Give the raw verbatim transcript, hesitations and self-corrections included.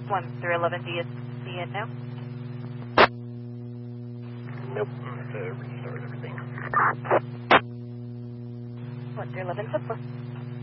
one three eleven, do you see it now? Nope. I have to restart everything. one three eleven, Zipper.